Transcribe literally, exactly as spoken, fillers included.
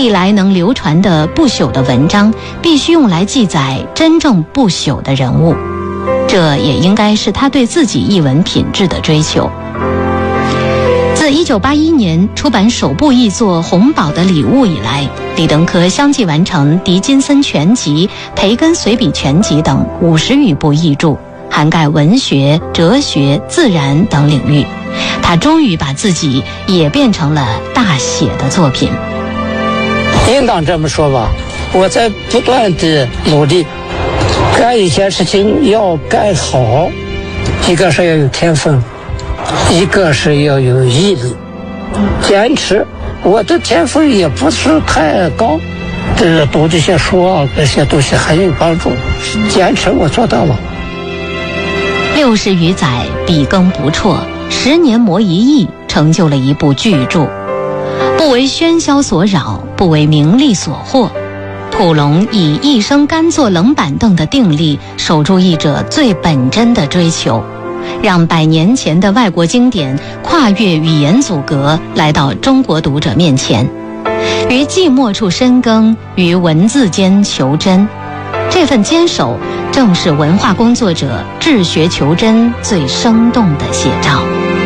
历来能流传的不朽的文章，必须用来记载真正不朽的人物。这也应该是他对自己译文品质的追求。自一九八一年出版首部译作《红宝的礼物》以来，李登科相继完成《狄金森全集》《培根随笔全集》等五十余部译著，涵盖文学、哲学、自然等领域。他终于把自己也变成了大写的作品。 应当这么说吧，我在不断的努力，干一件事情要干好，一个是要有天分，一个是要有毅力，坚持。我的天分也不是太高，这读这些书啊，这些东西很有帮助。坚持我做到了。 六十余载笔耕不辍，十年磨一艺，成就了一部巨著。不为喧嚣所扰，不为名利所惑，蒲龙以一生甘坐冷板凳的定力，守住译者最本真的追求，让百年前的外国经典跨越语言阻隔，来到中国读者面前，于寂寞处深耕，于文字间求真。这份坚守，正是文化工作者治学求真最生动的写照。